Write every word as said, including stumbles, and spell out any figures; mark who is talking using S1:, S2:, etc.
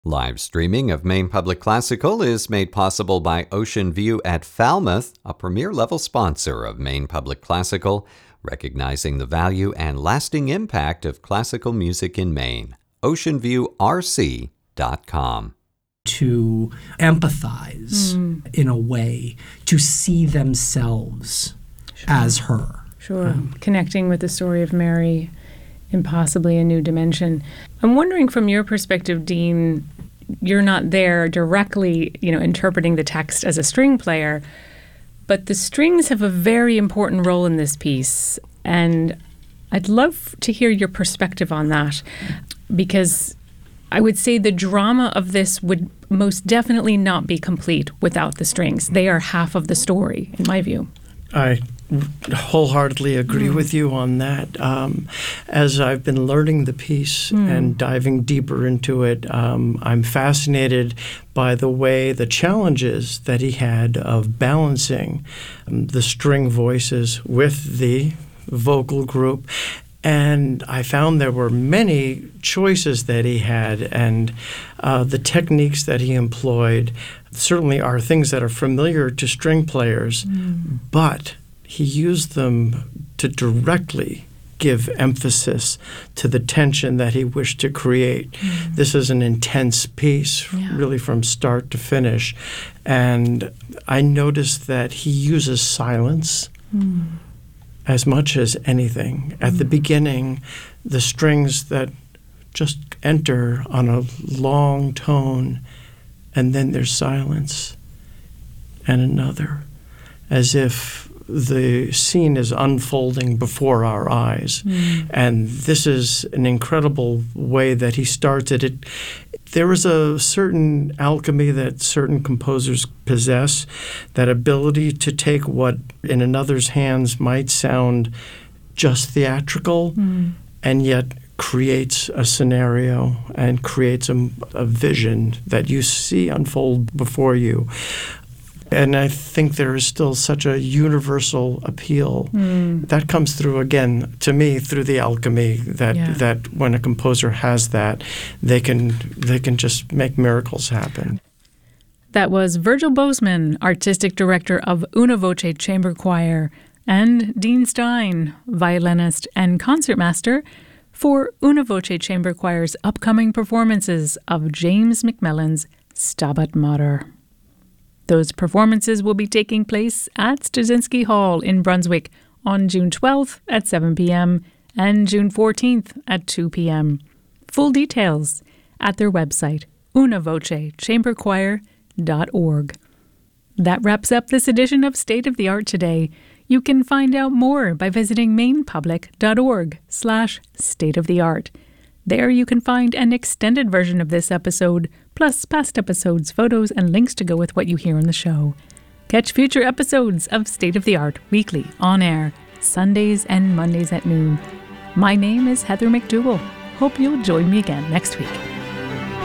S1: Live streaming of Maine Public Classical is made possible by Ocean View at Falmouth, a premier-level sponsor of Maine Public Classical, recognizing the value and lasting impact of classical music in Maine. ocean view r c dot com.
S2: To empathize mm. in a way, to see themselves sure. as her.
S3: Sure. Um, Connecting with the story of Mary in possibly a new dimension. I'm wondering from your perspective, Dean, you're not there directly, you know, interpreting the text as a string player, but the strings have a very important role in this piece. And I'd love to hear your perspective on that, because I would say the drama of this would most definitely not be complete without the strings. They are half of the story, in my view.
S4: I wholeheartedly agree mm. with you on that. Um, as I've been learning the piece mm. and diving deeper into it, um, I'm fascinated by the way the challenges that he had of balancing um, the string voices with the vocal group. And I found there were many choices that he had, and uh, the techniques that he employed certainly are things that are familiar to string players, mm. but he used them to directly give emphasis to the tension that he wished to create. Mm. This is an intense piece, yeah. really from start to finish. And I noticed that he uses silence mm. as much as anything. At mm. the beginning, the strings that just enter on a long tone, and then there's silence and another, as if the scene is unfolding before our eyes. Mm. And this is an incredible way that he starts it. it. There is a certain alchemy that certain composers possess, that ability to take what in another's hands might sound just theatrical, mm. and yet creates a scenario and creates a, a vision that you see unfold before you. And I think there is still such a universal appeal mm. that comes through, again, to me, through the alchemy that yeah. that when a composer has that, they can they can just make miracles happen.
S3: That was Virgil Bozeman, Artistic Director of Una Voce Chamber Choir, and Dean Stein, violinist and concertmaster for Una Voce Chamber Choir's upcoming performances of James Macmillan's Stabat Mater. Those performances will be taking place at Studzienski Hall in Brunswick on June twelfth at seven p.m. and June fourteenth at two p.m. Full details at their website, una voce chamber choir dot org. That wraps up this edition of State of the Art Today. You can find out more by visiting mainepublic.org slash state of the art. There you can find an extended version of this episode, plus past episodes, photos, and links to go with what you hear on the show. Catch future episodes of State of the Art weekly on air, Sundays and Mondays at noon. My name is Heather McDougall. Hope you'll join me again next week.